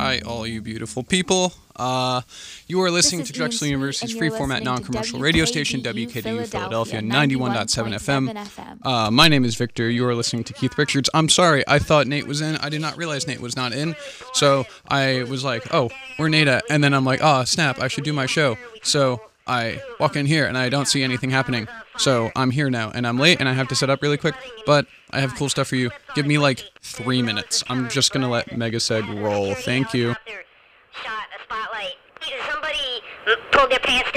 Hi, all you beautiful people. You are listening to Drexel University's free-format, non-commercial radio station, WKDU Philadelphia, 91.7 FM. My name is Victor. You are listening to Keith Richards. I'm sorry, I thought Nate was in. I did not realize Nate was not in. So I was like, oh, where Nate at? And then I'm like, oh, snap, I should do my show. So I walk in here and I don't see anything happening. So I'm here now, and I'm late, and I have to set up really quick, but I have cool stuff for you. Give me like 3 minutes. I'm just gonna let Megaseg roll. Thank you. Shot a spotlight. Either somebody pulled their pants